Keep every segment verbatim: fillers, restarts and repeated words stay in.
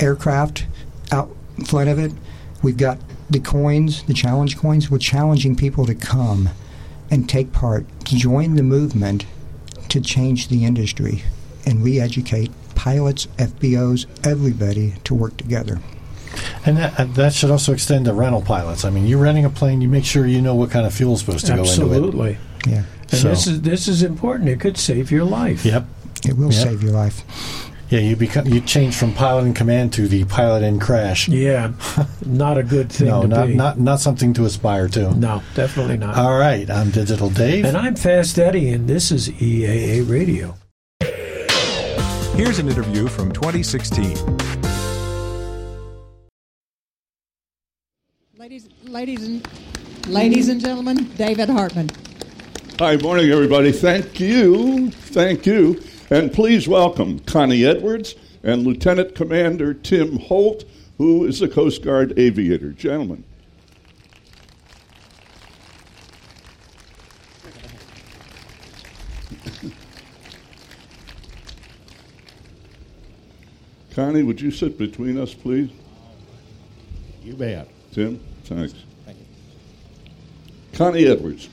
aircraft out in front of it. We've got the coins, the challenge coins. We're challenging people to come and take part, to join the movement to change the industry and re-educate pilots, F B Os, everybody to work together. And that, that should also extend to rental pilots. I mean, you're renting a plane, you make sure you know what kind of fuel is supposed to Absolutely. go into it. Absolutely. Yeah. And so. this is this is important. It could save your life. Yep. It will yep. save your life. Yeah, you become you change from pilot in command to the pilot in crash. Yeah, not a good thing no, to not, be. not not something to aspire to. No, definitely not. All right, I'm Digital Dave. And I'm Fast Eddie, and this is E A A Radio. Here's an interview from twenty sixteen. Ladies, ladies, and ladies and gentlemen, David Hartman. Hi, morning, everybody. Thank you, thank you, and please welcome Connie Edwards and Lieutenant Commander Tim Holt, who is a Coast Guard aviator. Gentlemen. Connie, would you sit between us, please? You bet. Tim, thanks. Thank you. Connie Edwards.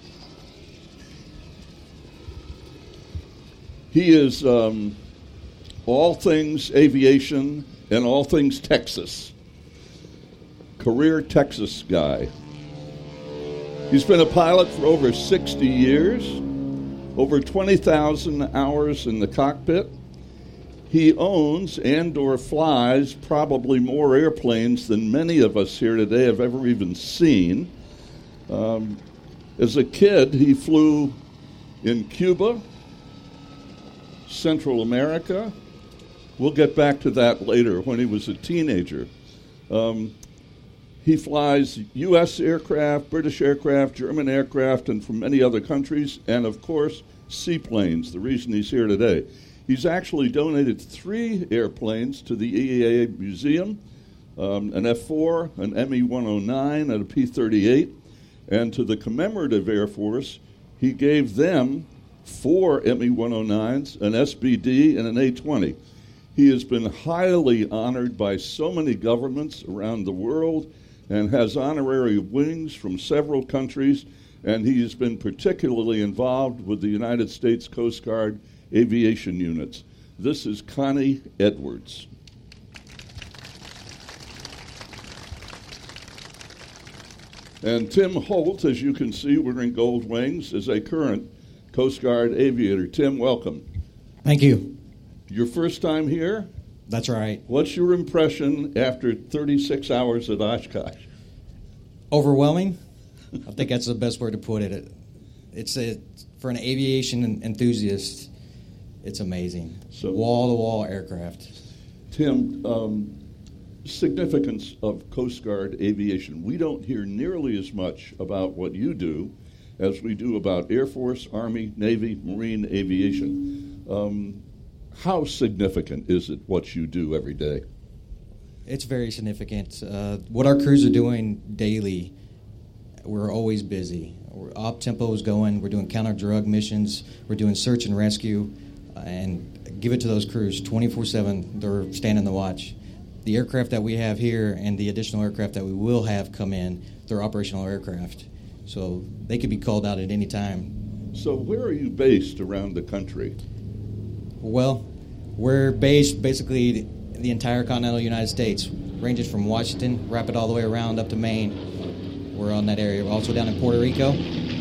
He is um, all things aviation and all things Texas. Career Texas guy. He's been a pilot for over sixty years, over twenty thousand hours in the cockpit. He owns and or flies probably more airplanes than many of us here today have ever even seen. Um, as a kid, he flew in Cuba, Central America. We'll get back to that later, when he was a teenager. Um, he flies U S aircraft, British aircraft, German aircraft, and from many other countries, and of course, seaplanes, the reason he's here today. He's actually donated three airplanes to the E A A Museum, um, an F four, an M E one oh nine, and a P thirty-eight. And to the Commemorative Air Force, he gave them four M E one oh nines, an S B D, and an A twenty. He has been highly honored by so many governments around the world and has honorary wings from several countries, and he has been particularly involved with the United States Coast Guard aviation units. This is Connie Edwards. And Tim Holt, as you can see, wearing gold wings, is a current Coast Guard aviator. Tim, welcome. Thank you. Your first time here? That's right. What's your impression after thirty-six hours at Oshkosh? Overwhelming. I think that's the best word to put it. It's a, for an aviation enthusiast, it's amazing. So, wall-to-wall aircraft. Tim, um, significance of Coast Guard aviation. We don't hear nearly as much about what you do as we do about Air Force, Army, Navy, Marine aviation. Um, how significant is it what you do every day? It's very significant. Uh, what our crews are doing daily, we're always busy. We're op tempo is going. We're doing counter-drug missions. We're doing search and rescue. Uh, and give it to those crews twenty-four seven. They're standing the watch. The aircraft that we have here and the additional aircraft that we will have come in, they're operational aircraft. So they could be called out at any time. So where are you based around the country? Well, we're based basically the entire continental United States. Ranges from Washington, wrap it all the way around up to Maine. We're on that area. We're also down in Puerto Rico.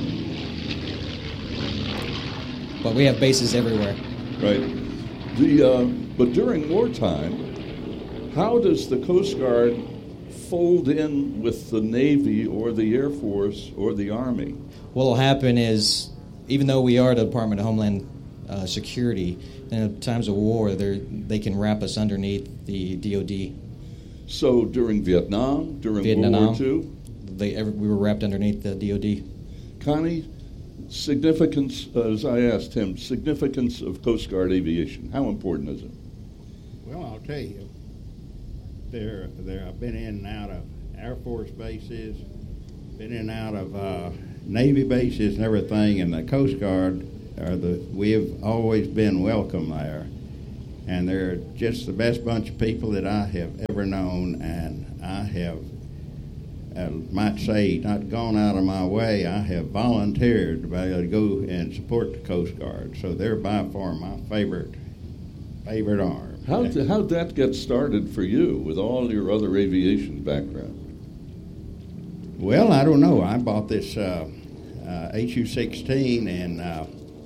But we have bases everywhere. Right. The uh, but during wartime, how does the Coast Guard fold in with the Navy or the Air Force or the Army? What will happen is, even though we are the Department of Homeland uh, Security, in times of war, they can wrap us underneath the D O D. So during Vietnam, during Vietnam, World War Two? They, every, we were wrapped underneath the D O D. Connie, significance, uh, as I asked him, significance of Coast Guard aviation. How important is it? Well, I'll tell you, there, there. I've been in and out of Air Force bases, been in and out of uh, Navy bases and everything, and the Coast Guard are the. We have always been welcome there. and they're just the best bunch of people that I have ever known, and I have, I might say, not gone out of my way. I have volunteered to be able to go and support the Coast Guard, so they're by far my favorite, favorite arm. How did, how'd that get started for you with all your other aviation background? Well, I don't know. I bought this uh, uh, H U sixteen in, uh,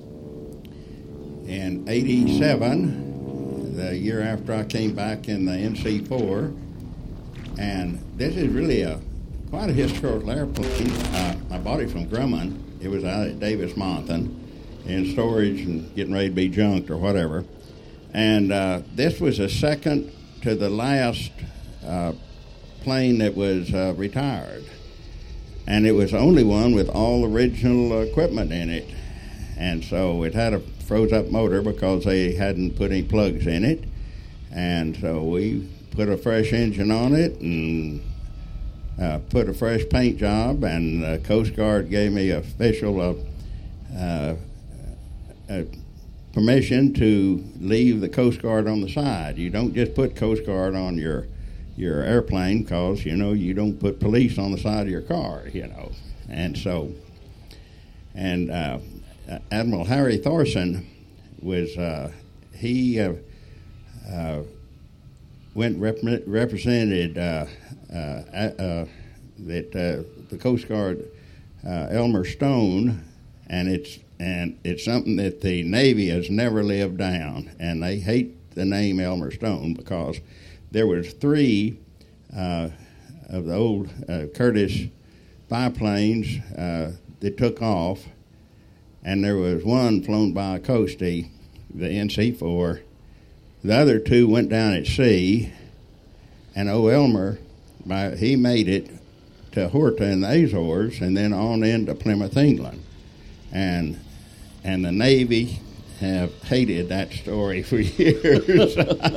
in eighty-seven, the year after I came back in the N C four. And this is really a quite a historical airplane. Uh, I bought it from Grumman. It was out at Davis-Monthan in storage and getting ready to be junked or whatever. And uh, this was a second to the last uh, plane that was uh, retired. And it was the only one with all original equipment in it. And so it had a froze-up motor because they hadn't put any plugs in it. And so we put a fresh engine on it and uh, put a fresh paint job, and the Coast Guard gave me official uh, uh, uh, permission to leave the Coast Guard on the side. You don't just put Coast Guard on your your airplane because, you know, you don't put police on the side of your car, you know. And so, and uh, Admiral Harry Thorson was, uh, he uh, uh, went rep- represented uh, uh, uh, that uh, the Coast Guard, uh, Elmer Stone, and it's and it's something that the Navy has never lived down, and they hate the name Elmer Stone because there was three uh, of the old uh, Curtiss biplanes uh, that took off, and there was one flown by a Coastie, the N C four. The other two went down at sea, and O. Elmer, by, he made it to Horta in the Azores and then on into Plymouth, England. And and the Navy have hated that story for years.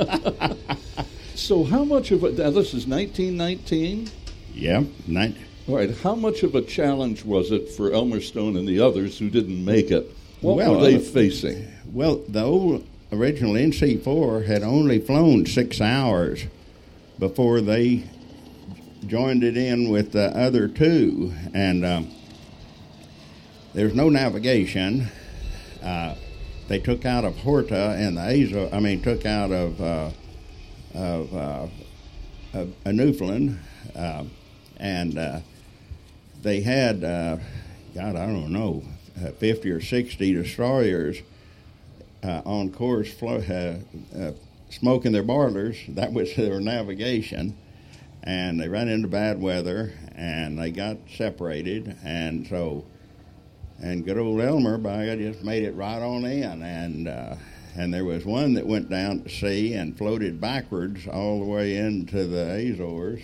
So how much of it, now this is nineteen nineteen? Yeah. Ni- All right, how much of a challenge was it for Elmer Stone and the others who didn't make it? What well, were they uh, facing? Well, the old original N C four had only flown six hours before they joined it in with the other two. And um, there's no navigation. Uh, they took out of Horta and the Azores, I mean, took out of... Uh, of uh, a, a Newfoundland, uh, and uh, they had, uh, God, I don't know, uh, fifty or sixty destroyers uh, on course, flo- uh, uh, smoking their boilers. That was their navigation, and they ran into bad weather, and they got separated, and so, and good old Elmer, by God, just made it right on in, and uh, And there was one that went down to sea and floated backwards all the way into the Azores.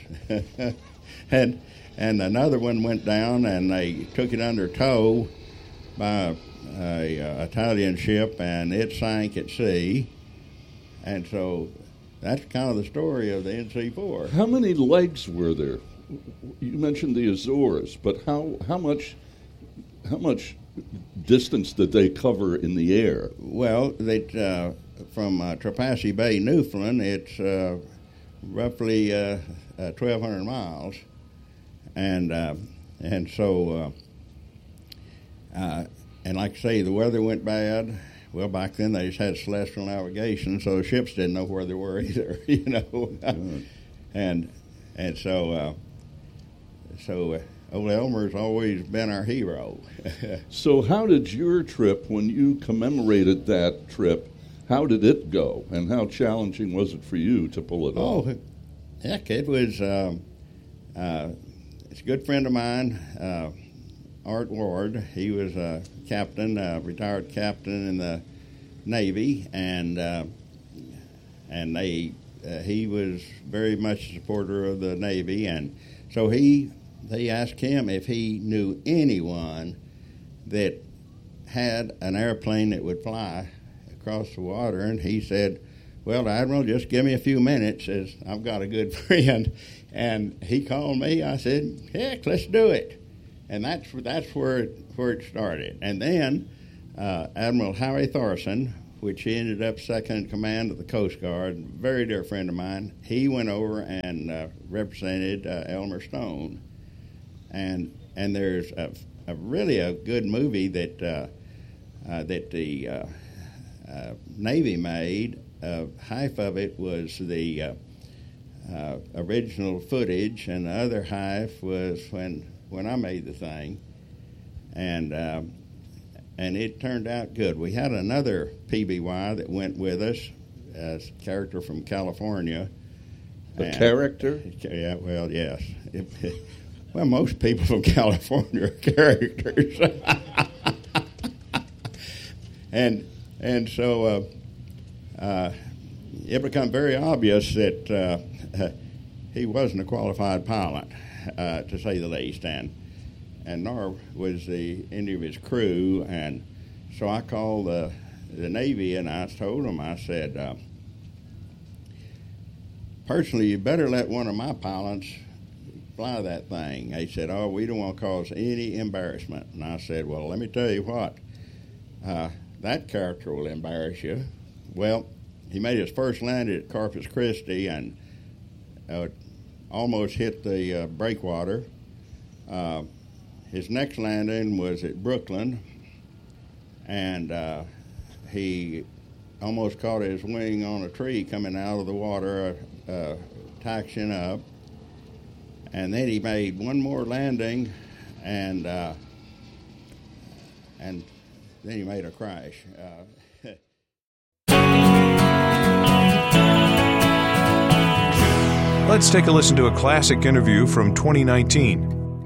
and and another one went down, and they took it under tow by a, a Italian ship, and it sank at sea. And so that's kind of the story of the N C four. How many legs were there? You mentioned the Azores, but how how much how much distance did they cover in the air? Well, they, uh, from uh, Trepassey Bay, Newfoundland, it's uh, roughly uh, uh, twelve hundred miles, and uh, and so uh, uh, and like I say, the weather went bad. Well, back then they just had celestial navigation, so the ships didn't know where they were either, you know, and and so uh, so. Uh, Old Elmer's always been our hero. So how did your trip, when you commemorated that trip, how did it go? And how challenging was it for you to pull it off? Oh, heck, it was, um, uh, it's a good friend of mine, uh, Art Ward. He was a captain, a retired captain in the Navy, and uh, and they, uh, he was very much a supporter of the Navy, and so he... They asked him if he knew anyone that had an airplane that would fly across the water, and he said, well, Admiral, just give me a few minutes, as I've got a good friend. And he called me. I said, heck, let's do it. And that's that's where it, where it started. And then uh, Admiral Harry Thorson which ended up second in command of the Coast Guard, very dear friend of mine. He went over and uh, represented uh, Elmer Stone. And and there's a, a really a good movie that uh, uh, that the uh, uh, Navy made. Uh, half of it was the uh, uh, original footage, and the other half was when when I made the thing. And uh, and it turned out good. We had another P B Y that went with us, as a character from California. A And- character? Yeah, well, yes. It, it, well, most people from California are characters. and and so uh, uh, it became very obvious that uh, he wasn't a qualified pilot, uh, to say the least, and and nor was the any of his crew. And so I called the the Navy and I told them, I said, uh, personally, you better let one of my pilots fly that thing. They said, oh, we don't want to cause any embarrassment. And I said, well, let me tell you what, uh, that character will embarrass you. Well, he made his first landing at Corpus Christi and uh, almost hit the uh, breakwater. Uh, his next landing was at Brooklyn, and uh, he almost caught his wing on a tree coming out of the water, uh, taxiing up. And then he made one more landing, and uh, and then he made a crash. Uh, Let's take a listen to a classic interview from twenty nineteen.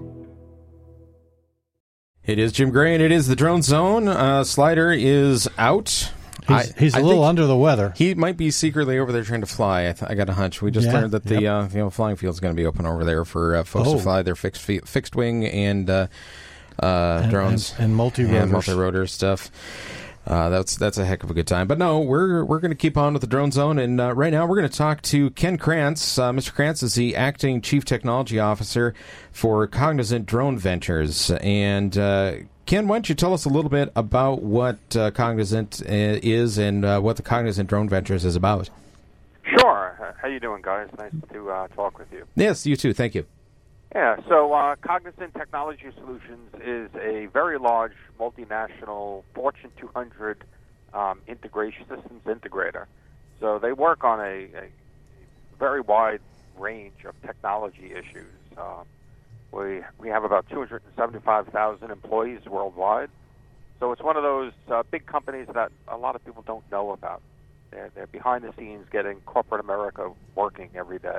It is Jim Gray, and it is the Drone Zone. Uh, Slider is out. He's, I, he's a I little think under the weather. He might be secretly over there trying to fly. I, th- I got a hunch. We just Yeah, learned that the yep. uh, you know flying field is going to be open over there for uh, folks Oh. to fly their fixed fi- fixed wing and uh, uh, And- drones and- and multi-rotors. and multi-rotor stuff. Uh, that's that's a heck of a good time. But no, we're we're going to keep on with the Drone Zone, and uh, right now we're going to talk to Ken Krantz. Uh, Mister Krantz is the acting Chief Technology Officer for Cognizant Drone Ventures. And uh, Ken, why don't you tell us a little bit about what uh, Cognizant uh, is and uh, what the Cognizant Drone Ventures is about? Sure. Uh, How you doing, guys? Nice to uh, talk with you. Yes, you too. Thank you. Yeah, so uh, Cognizant Technology Solutions is a very large multinational Fortune two hundred um, integration systems integrator. So they work on a, a very wide range of technology issues. Uh, we we have about two hundred seventy-five thousand employees worldwide. So it's one of those uh, big companies that a lot of people don't know about. They're, they're behind the scenes getting corporate America working every day.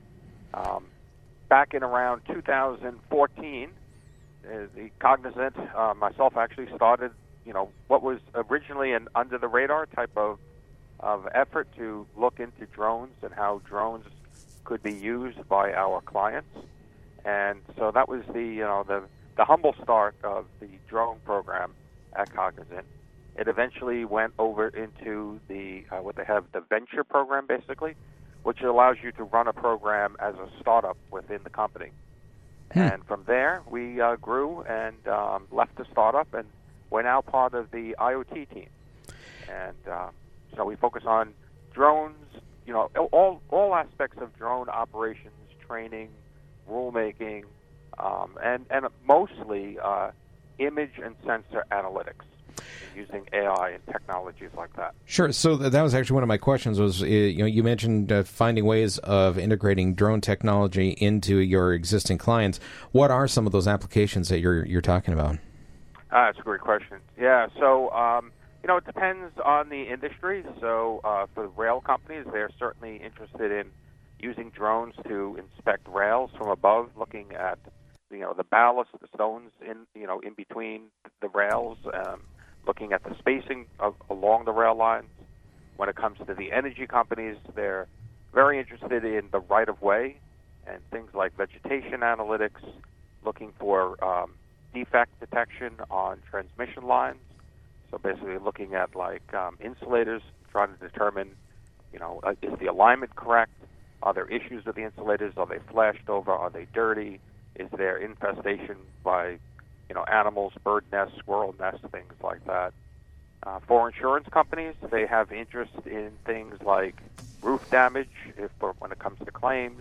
Um, Back in around two thousand fourteen, uh, the Cognizant, uh, myself actually started, you know, what was originally an under-the-radar type of of effort to look into drones and how drones could be used by our clients. And so that was the, you know, the the humble start of the drone program at Cognizant. It eventually went over into the uh, what they have, the venture program, basically, which allows you to run a program as a startup within the company. Hmm. And from there, we uh, grew and um, left the startup, and we're now part of the I O T team. And uh, so we focus on drones, you know, all all aspects of drone operations, training, rulemaking, um, and, and mostly uh, image and sensor analytics, using A I and technologies like that. Sure. So th- that was actually one of my questions. Was uh, you know you mentioned uh, finding ways of integrating drone technology into your existing clients. What are some of those applications that you're you're talking about? Uh, that's a great question. Yeah. So um, you know it depends on the industry. So uh, for rail companies, they're certainly interested in using drones to inspect rails from above, looking at you know the ballast, the stones in you know in between the rails. Um, looking at the spacing of, along the rail lines. When it comes to the energy companies, they're very interested in the right-of-way and things like vegetation analytics, looking for um, defect detection on transmission lines. So basically looking at like um, insulators, trying to determine, you know, uh, is the alignment correct? Are there issues with the insulators? Are they flashed over? Are they dirty? Is there infestation by you know, animals, bird nests, squirrel nests, things like that. Uh, for insurance companies, they have interest in things like roof damage, if when it comes to claims,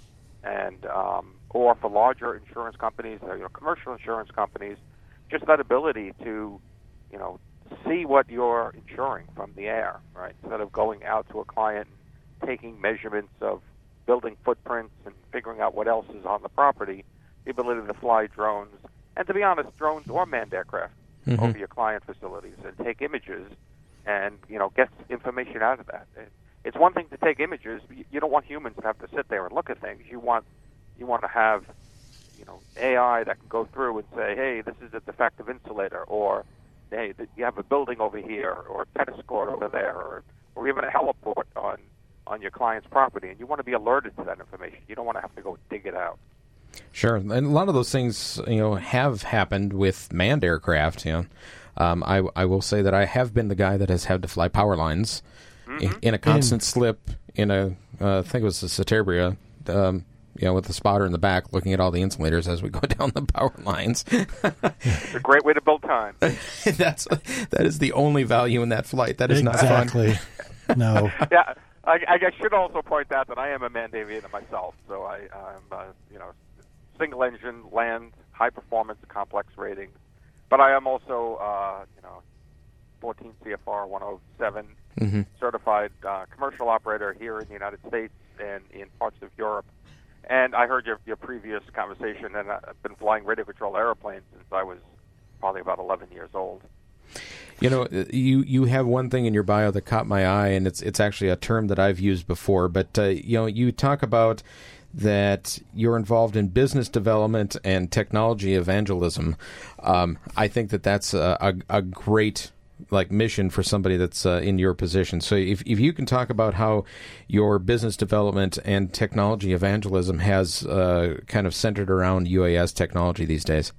and um, or for larger insurance companies, uh, you know, commercial insurance companies, just that ability to, you know, see what you're insuring from the air, right? Instead of going out to a client, taking measurements of building footprints and figuring out what else is on the property, the ability to fly drones, and to be honest, drones or manned aircraft mm-hmm. over your client facilities and take images and, you know, get information out of that. It's one thing to take images. You don't want humans to have to sit there and look at things. You want you want to have, you know, A I that can go through and say, hey, this is a defective insulator, or hey, you have a building over here, or a tennis court over there, or, or even a heliport on, on your client's property, and you want to be alerted to that information. You don't want to have to go dig it out. Sure, and a lot of those things, you know, have happened with manned aircraft. You know, um, I I will say that I have been the guy that has had to fly power lines mm-hmm. in, in a constant in, slip in a uh, I think it was a Citabria, um, you know, with the spotter in the back, looking at all the insulators as we go down the power lines. It's a great way to build time. That's that is the only value in that flight. That is exactly. not fun. No. Yeah, I, I should also point out that I am a manned aviator myself, so I, I'm uh, you know. single engine, land, high performance, complex rating. But I am also, uh, you know, fourteen C F R one oh seven mm-hmm. certified uh, commercial operator here in the United States and in parts of Europe. And I heard your, your previous conversation, and I've been flying radio control airplanes since I was probably about eleven years old. You know, you, you have one thing in your bio that caught my eye, and it's it's actually a term that I've used before. But uh, you know, you talk about that you're involved in business development and technology evangelism. Um, I think that that's a, a, a great like mission for somebody that's uh, in your position. So if if you can talk about how your business development and technology evangelism has uh, kind of centered around U A S technology these days.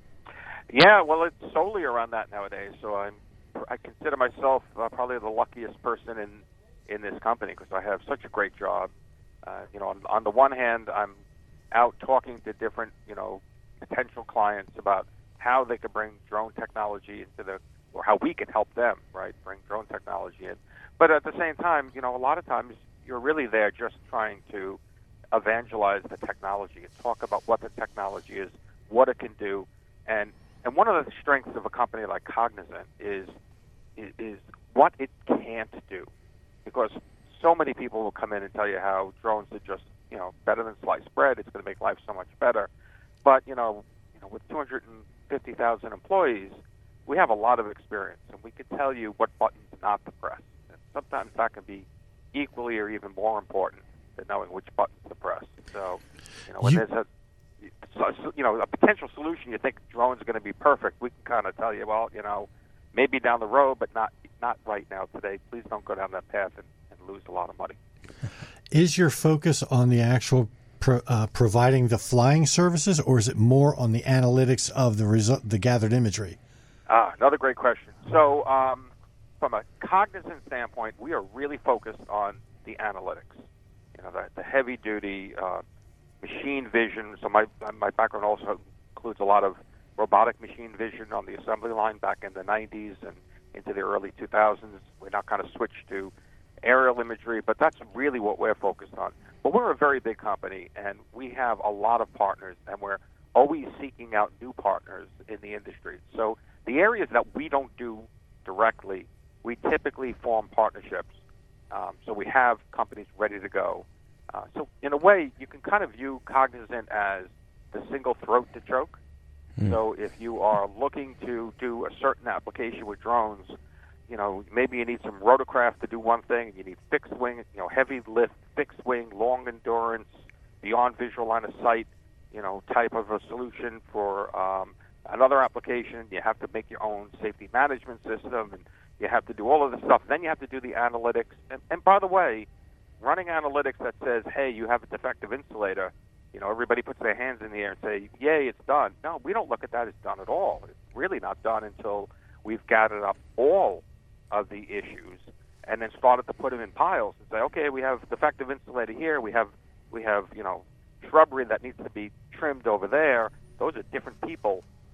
Yeah, well, it's solely around that nowadays. So I'm I consider myself uh, probably the luckiest person in in this company because I have such a great job. Uh, you know, on, on the one hand, I'm out talking to different, you know, potential clients about how they could bring drone technology into the, or how we can help them, right, bring drone technology in. But at the same time, you know, a lot of times you're really there just trying to evangelize the technology and talk about what the technology is, what it can do, and and one of the strengths of a company like Cognizant is is, is what it can't do, because so many people will come in and tell you how drones are just, you know, better than sliced bread. It's going to make life so much better. But, you know, you know, with two hundred fifty thousand employees, we have a lot of experience, and we can tell you what buttons not to press. And sometimes that can be equally or even more important than knowing which buttons to press. So, you know, when you, there's a, so, you know, a potential solution, you think drones are going to be perfect, we can kind of tell you, well, you know, maybe down the road, but not not right now today. Please don't go down that path and lose a lot of money. Is your focus on the actual pro, uh, providing the flying services, or is it more on the analytics of the result, the gathered imagery? Ah, another great question. So, um, from a Cognizant standpoint, we are really focused on the analytics. You know, the, the heavy-duty uh, machine vision. So, my my background also includes a lot of robotic machine vision on the assembly line back in the nineties and into the early two thousands. We now kind of switched to aerial imagery, but that's really what we're focused on. But we're a very big company, and we have a lot of partners, and we're always seeking out new partners in the industry. So the areas that we don't do directly, we typically form partnerships. Um, so we have companies ready to go. Uh, so in a way, you can kind of view Cognizant as the single throat to choke. Mm. So if you are looking to do a certain application with drones, you know, maybe you need some rotorcraft to do one thing, and you need fixed wing, you know, heavy lift, fixed wing, long endurance, beyond visual line of sight, you know, type of a solution for um, another application. You have to make your own safety management system, and you have to do all of this stuff. Then you have to do the analytics. And, and by the way, running analytics that says, hey, you have a defective insulator, you know, everybody puts their hands in the air and say, yay, it's done. No, we don't look at that as done at all. It's really not done until we've gathered up all of the issues and then started to put them in piles and say, okay, we have defective insulator here, we have we have you know shrubbery that needs to be trimmed over there. Those are different people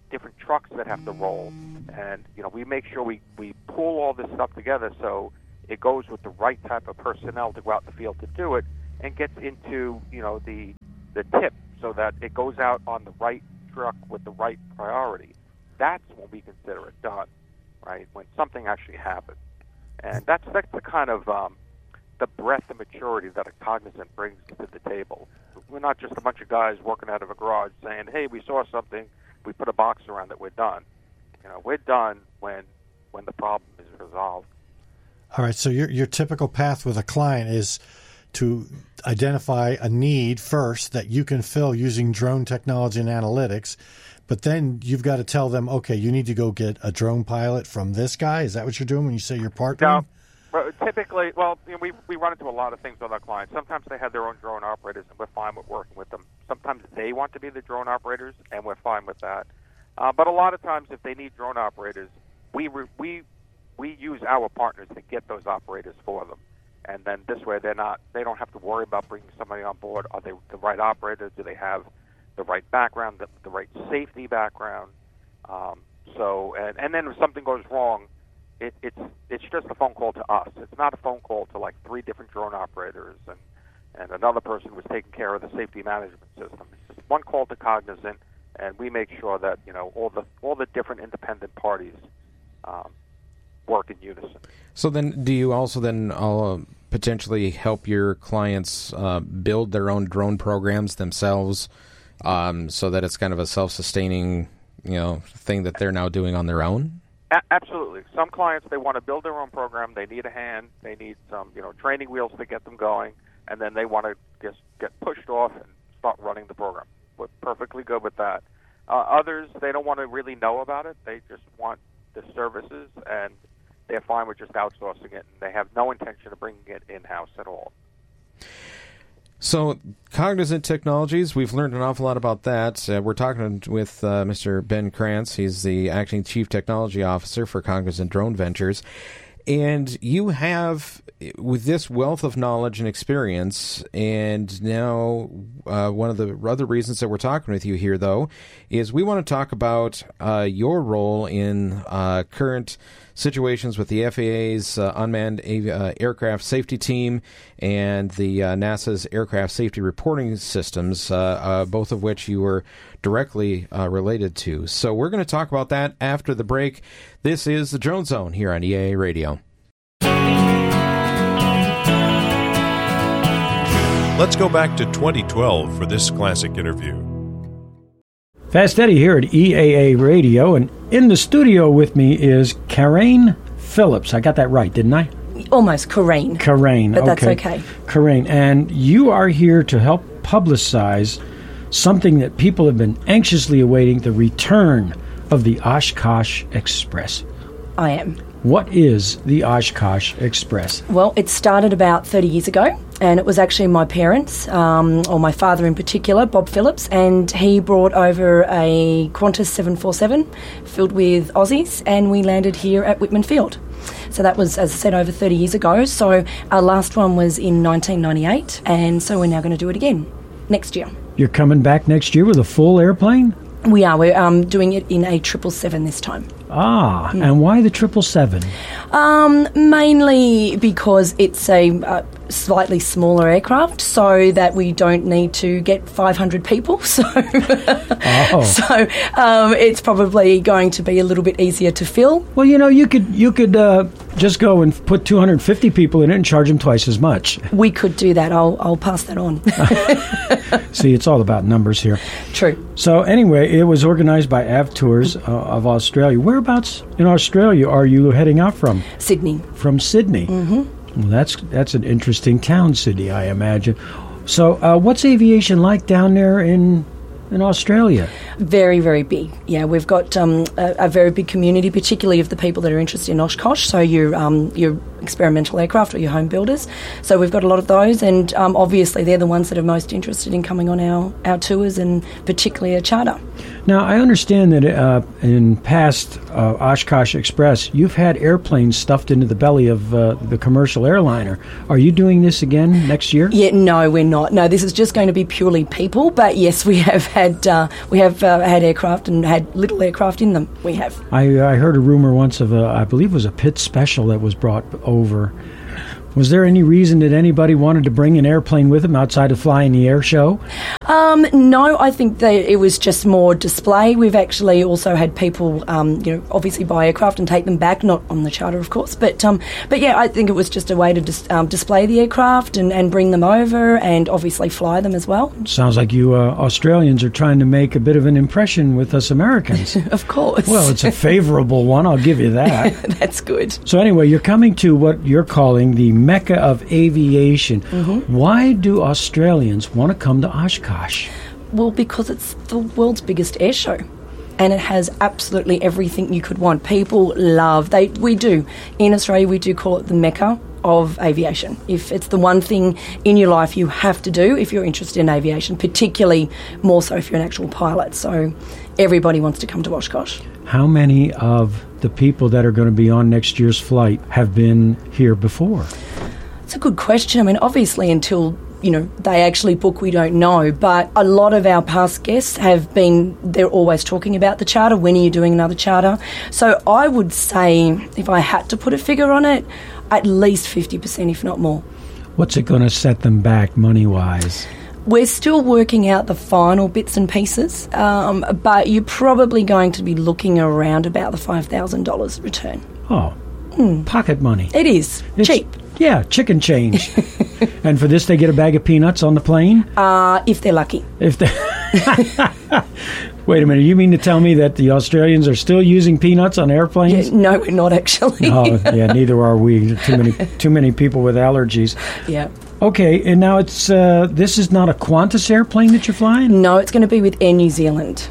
different trucks that have to roll, and you know we make sure we, we pull all this stuff together so it goes with the right type of personnel to go out in the field to do it, and gets into you know the the tip so that it goes out on the right truck with the right priority. That's when we consider it done, right? When something actually happens, and that's that's the kind of um, the breadth of maturity that a Cognizant brings to the table. We're not just a bunch of guys working out of a garage saying, "Hey, we saw something, we put a box around it, we're done." You know, we're done when when the problem is resolved. All right. So your your typical path with a client is to identify a need first that you can fill using drone technology and analytics, but then you've got to tell them, okay, you need to go get a drone pilot from this guy. Is that what you're doing when you say you're partnering? No. Well, typically, well, you know, we we run into a lot of things with our clients. Sometimes they have their own drone operators, and we're fine with working with them. Sometimes they want to be the drone operators, and we're fine with that. Uh, but a lot of times, if they need drone operators, we re- we we use our partners to get those operators for them, and then this way they're not they don't have to worry about bringing somebody on board. Are they the right operators? Do they have the right background, the, the right safety background? Um, so, and and then if something goes wrong, It, it's it's just a phone call to us. It's not a phone call to like three different drone operators and, and another person was taking care of the safety management system. It's just one call to Cognizant, and we make sure that you know all the all the different independent parties um, work in unison. So then, do you also then uh, potentially help your clients uh, build their own drone programs themselves, um, so that it's kind of a self-sustaining, you know, thing that they're now doing on their own? A- absolutely. Some clients, they want to build their own program. They need a hand. They need some, you know, training wheels to get them going, and then they want to just get pushed off and start running the program. We're perfectly good with that. Uh, others, they don't want to really know about it. They just want the services, and they're fine with just outsourcing it, and they have no intention of bringing it in-house at all. So, Cognizant Technologies, we've learned an awful lot about that. Uh, we're talking with uh, Mister Ben Krantz. He's the Acting Chief Technology Officer for Cognizant Drone Ventures. And you have, with this wealth of knowledge and experience, and now uh, one of the other reasons that we're talking with you here, though, is we want to talk about uh, your role in uh, current situations with the F A A's uh, Unmanned Avi- uh, Aircraft Safety Team and the uh, NASA's Aircraft Safety Reporting Systems, uh, uh, both of which you were directly uh, related to. So we're going to talk about that after the break. This is the Drone Zone here on E A A Radio. Let's go back to twenty twelve for this classic interview. Fast Eddie here at E A A Radio, and in the studio with me is Karaine Phillips. I got that right, didn't I? Almost, Karaine. Karaine, but okay. that's okay. Karaine, and you are here to help publicize something that people have been anxiously awaiting, the return of the Oshkosh Express. I am. What is the Oshkosh Express? Well, it started about thirty years ago, and it was actually my parents, um, or my father in particular, Bob Phillips, and he brought over a Qantas seven forty-seven filled with Aussies, and we landed here at Whitman Field. So that was, as I said, over thirty years ago. So our last one was in nineteen ninety-eight, and so we're now going to do it again next year. You're coming back next year with a full airplane? We are. We're um, doing it in a triple seven this time. Ah, mm. And why the triple seven? Um, mainly because it's a uh, slightly smaller aircraft, so that we don't need to get five hundred people. So, oh. so um, it's probably going to be a little bit easier to fill. Well, you know, you could you could uh, just go and put two hundred fifty people in it and charge them twice as much. We could do that. I'll I'll pass that on. See, it's all about numbers here. True. So anyway, it was organized by A V Tours uh, of Australia. Whereabouts in Australia are you heading out from? Sydney. From Sydney. Mm-hmm. Well, that's that's an interesting town, Sydney, I imagine. So, uh, what's aviation like down there in in Australia? Very, very big. Yeah, we've got um, a, a very big community, particularly of the people that are interested in Oshkosh. So your um, your experimental aircraft or your home builders. So we've got a lot of those, and um, obviously they're the ones that are most interested in coming on our, our tours, and particularly a charter. Now, I understand that uh, in past uh, Oshkosh Express, you've had airplanes stuffed into the belly of uh, the commercial airliner. Are you doing this again next year? Yeah, no, we're not. No, this is just going to be purely people. But yes, we have had uh, we have uh, had aircraft and had little aircraft in them. We have. I, I heard a rumor once of a, I believe it was a Pitts Special that was brought over. Was there any reason that anybody wanted to bring an airplane with them outside of flying the air show? Um, no, I think that it was just more display. We've actually also had people, um, you know, obviously buy aircraft and take them back, not on the charter, of course, but um, but yeah, I think it was just a way to dis- um, display the aircraft and, and bring them over and obviously fly them as well. Sounds like you uh, Australians are trying to make a bit of an impression with us Americans. Of course. Well, it's a favorable one, I'll give you that. That's good. So anyway, you're coming to what you're calling the Mecca of aviation. Mm-hmm. Why do Australians want to come to Oshkosh? Well, because it's the world's biggest air show. And it has absolutely everything you could want. People love, they we do. In Australia, we do call it the Mecca of aviation. If it's the one thing in your life you have to do if you're interested in aviation, particularly more so if you're an actual pilot. So everybody wants to come to Oshkosh. How many of the people that are going to be on next year's flight have been here before? It's a good question. I mean, obviously until, you know, they actually book, we don't know. But a lot of our past guests have been, they're always talking about the charter. When are you doing another charter? So I would say, if I had to put a figure on it, at least fifty percent, if not more. What's it going to set them back money-wise? We're still working out the final bits and pieces, um, but you're probably going to be looking around about the five thousand dollars return. Oh, mm. pocket money. It is. It's, cheap. Yeah, chicken change. And for this, they get a bag of peanuts on the plane? Uh, if they're lucky. If they... Wait a minute, you mean to tell me that the Australians are still using peanuts on airplanes? Yeah, no, we're not actually. Oh, yeah, neither are we. Too many, too many people with allergies. Yeah. Okay, and now it's uh, this is not a Qantas airplane that you're flying? No, it's going to be with Air New Zealand.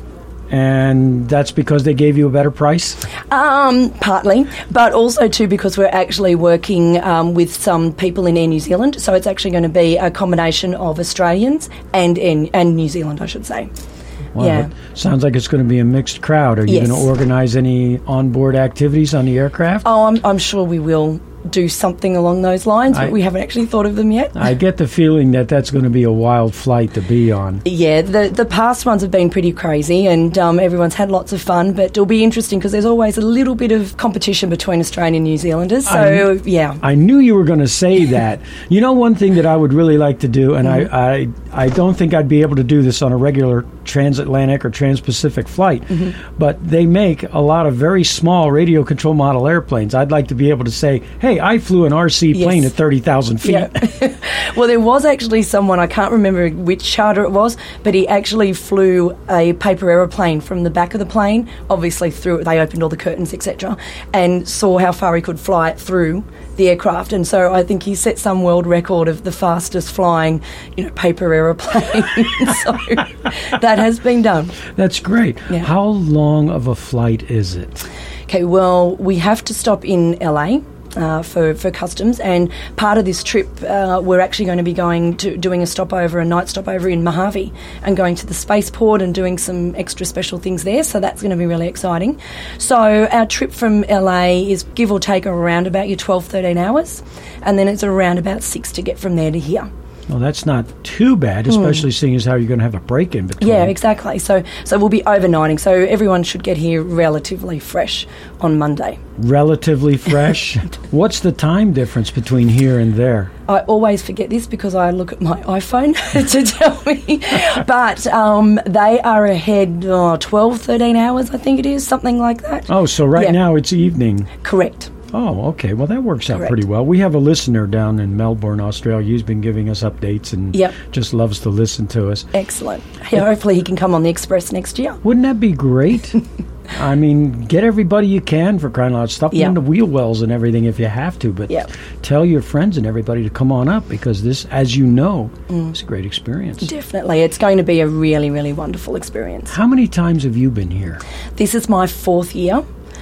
And that's because they gave you a better price? Um, partly, but also too because we're actually working um, with some people in Air New Zealand. So it's actually going to be a combination of Australians and and, and New Zealand, I should say. Wow, yeah. Sounds like it's going to be a mixed crowd. Are you Yes. going to organize any onboard activities on the aircraft? Oh, I'm, I'm sure we will do something along those lines, but I- we haven't actually thought of them yet. I get the feeling that that's going to be a wild flight to be on. Yeah, the the past ones have been pretty crazy, and um, everyone's had lots of fun. But it'll be interesting because there's always a little bit of competition between Australian and New Zealanders. So I- yeah, I knew you were going to say that. You know, one thing that I would really like to do, and Mhm. I, I, I don't think I'd be able to do this on a regular transatlantic or trans-Pacific flight, Mhm. but they make a lot of very small radio control model airplanes. I'd like to be able to say, hey, I flew an R C plane Yes. at thirty thousand feet. Yeah. Well, there was actually someone, I can't remember which charter it was, but he actually flew a paper aeroplane from the back of the plane, obviously through, they opened all the curtains, et cetera, and saw how far he could fly it through the aircraft. And so I think he set some world record of the fastest flying, you know, paper aeroplane. So that has been done. That's great. Yeah. How long of a flight is it? Okay, well, we have to stop in L A. Uh, for, for customs, and part of this trip uh, we're actually going to be going to doing a stopover, a night stopover in Mojave, and going to the spaceport and doing some extra special things there, so that's going to be really exciting. So our trip from L A is give or take around about your twelve, thirteen hours, and then it's around about six to get from there to here. Well, that's not too bad, especially seeing as how you're going to have a break in between. Yeah, exactly. So so we'll be overnighting, so everyone should get here relatively fresh on Monday. Relatively fresh. What's the time difference between here and there? I always forget this because I look at my iPhone to tell me. But um, they are ahead oh, twelve, thirteen hours, I think it is, something like that. Oh, so right Yeah. now it's evening. Correct. Oh, okay. Well, that works out Correct. pretty well. We have a listener down in Melbourne, Australia. He's been giving us updates and Yep. just loves to listen to us. Excellent. Yeah, hopefully he can come on the Express next year. Wouldn't that be great? I mean, get everybody you can for crying out loud. Stuff them Yeah. in the wheel wells and everything if you have to. But Yeah. tell your friends and everybody to come on up because this, as you know, Mm. is a great experience. Definitely. It's going to be a really, really wonderful experience. How many times have you been here? This is my fourth year,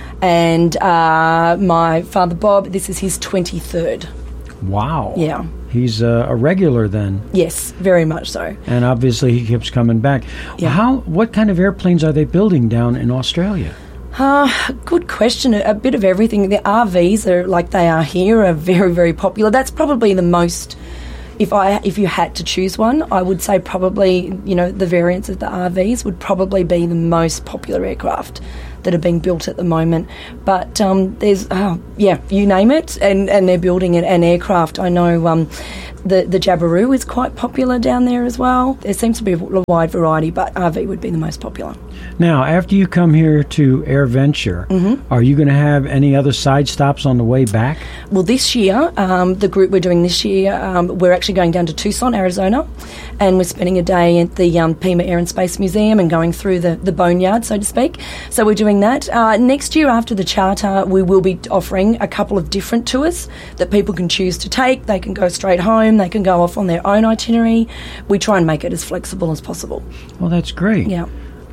and uh, my father Bob, this is his twenty-third. Wow. Yeah. He's uh, a regular then. Yes, very much so. And obviously he keeps coming back. Yeah. How? What kind of airplanes are they building down in Australia? Uh, good question. A, a bit of everything. The R Vs are like they are here are very, very popular. That's probably the most if I if you had to choose one, I would say probably, you know, the variants of the R Vs would probably be the most popular aircraft that are being built at the moment. But um, there's, oh, yeah, you name it, and, and they're building an, an aircraft. I know um, the, the Jabiru is quite popular down there as well. There seems to be a wide variety, but R V would be the most popular. Now, after you come here to AirVenture, mm-hmm. are you going to have any other side stops on the way back? Well, this year, um, the group we're doing this year, um, we're actually going down to Tucson, Arizona, and we're spending a day at the um, Pima Air and Space Museum and going through the, the boneyard, so to speak. So we're doing that. Uh, next year, after the charter, we will be offering a couple of different tours that people can choose to take. They can go straight home. They can go off on their own itinerary. We try and make it as flexible as possible. Well, that's great. Yeah.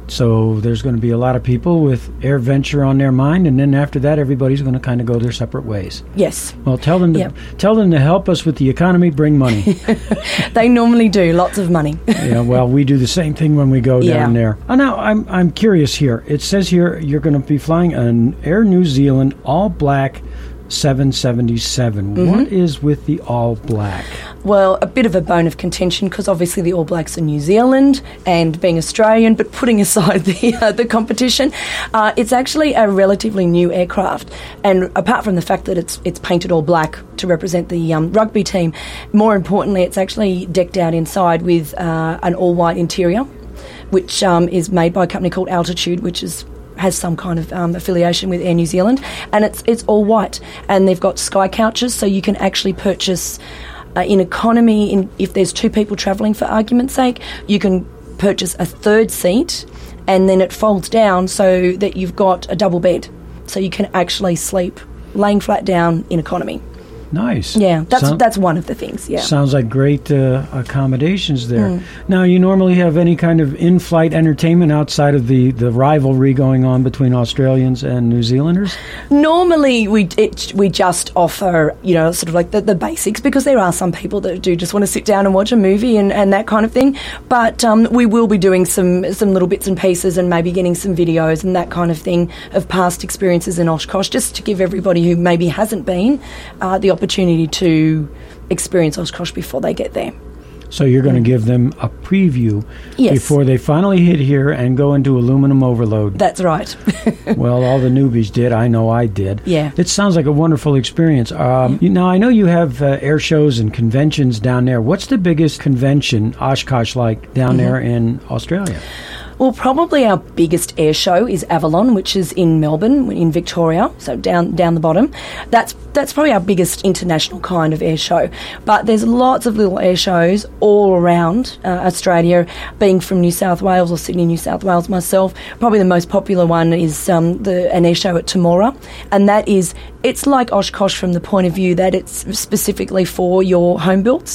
So there's going to be a lot of people with AirVenture on their mind, and then after that, everybody's going to kind of go their separate ways. Yes. Well, tell them to yep. tell them to help us with the economy, bring money. They normally do, lots of money. Yeah, well, we do the same thing when we go yeah. down there. Oh, now, I'm I'm curious here. It says here you're going to be flying an Air New Zealand all-black seven seventy-seven. Mm-hmm. What is with the all-black? Well, a bit of a bone of contention because obviously the All Blacks are New Zealand and being Australian, but putting aside the uh, the competition, uh, it's actually a relatively new aircraft. And apart from the fact that it's it's painted all black to represent the um, rugby team, more importantly, it's actually decked out inside with uh, an all-white interior, which um, is made by a company called Altitude, which is has some kind of um, affiliation with Air New Zealand, and it's it's all white, and they've got sky couches, so you can actually purchase uh, in economy. In if there's two people travelling, for argument's sake, you can purchase a third seat, and then it folds down so that you've got a double bed, so you can actually sleep laying flat down in economy. Nice. Yeah, that's Sound, that's one of the things, yeah. Sounds like great uh, accommodations there. Mm. Now, you normally have any kind of in-flight entertainment outside of the, the rivalry going on between Australians and New Zealanders? Normally, we it, we just offer, you know, sort of like the, the basics, because there are some people that do just want to sit down and watch a movie and, and that kind of thing. But um, we will be doing some, some little bits and pieces and maybe getting some videos and that kind of thing of past experiences in Oshkosh, just to give everybody who maybe hasn't been uh, the opportunity opportunity to experience Oshkosh before they get there. So you're going to give them a preview yes. before they finally hit here and go into aluminum overload. That's right. Well, all the newbies did. I know I did. Yeah. It sounds like a wonderful experience. Um, you, now, I know you have uh, air shows and conventions down there. What's the biggest convention Oshkosh like down mm-hmm. there in Australia? Well, probably our biggest air show is Avalon, which is in Melbourne, in Victoria, so down down the bottom. That's that's probably our biggest international kind of air show. But there's lots of little air shows all around uh, Australia, being from New South Wales or Sydney, New South Wales myself. Probably the most popular one is um, the an air show at Temora, and that is, it's like Oshkosh from the point of view that it's specifically for your home builds.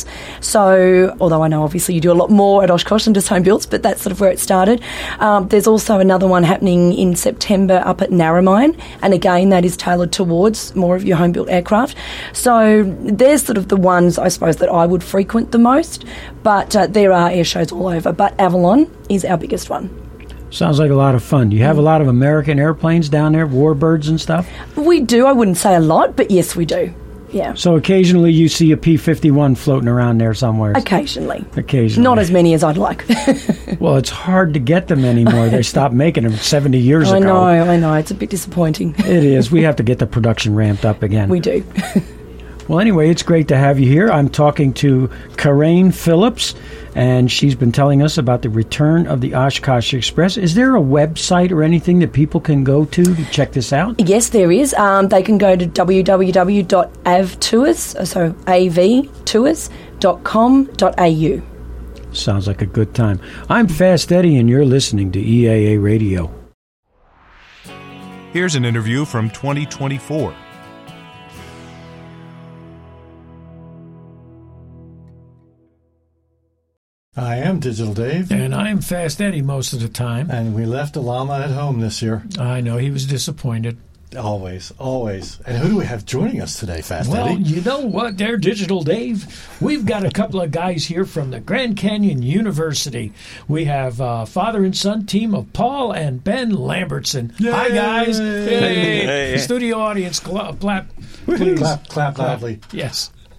So, although I know obviously you do a lot more at Oshkosh than just home builds, but that's sort of where it started. Um, there's also another one happening in September up at Narromine, and again that is tailored towards more of your home built aircraft. So there's sort of the ones I suppose that I would frequent the most, but uh, there are air shows all over, but Avalon is our biggest one. Sounds like a lot of fun. Do you have a lot of American airplanes down there, warbirds and stuff? We do. I wouldn't say a lot, but yes, we do. Yeah. So occasionally you see a P fifty-one floating around there somewhere. Occasionally. Occasionally. Not as many as I'd like. Well, it's hard to get them anymore. They stopped making them seventy years I ago. I know, I know. It's a bit disappointing. It is. We have to get the production ramped up again. We do. Well, anyway, it's great to have you here. I'm talking to Karaine Phillips, and she's been telling us about the return of the Oshkosh Express. Is there a website or anything that people can go to to check this out? Yes, there is. Um, they can go to w w w dot a v tours, so A V tours dot com dot a u. Sounds like a good time. I'm Fast Eddie, and you're listening to E A A Radio. Here's an interview from twenty twenty-four. I am Digital Dave. And I'm Fast Eddie most of the time. And we left Alama at home this year. I know, he was disappointed. Always, always. And who do we have joining us today, Fast well, Eddie? Well, you know what there, Digital Dave? We've got a couple of guys here from the Grand Canyon University. We have uh, father and son team of Paul and Ben Lambertson. Yay! Hi, guys. Hey. Hey. Studio audience, cla- clap, please. Clap, clap, clap loudly. Yes.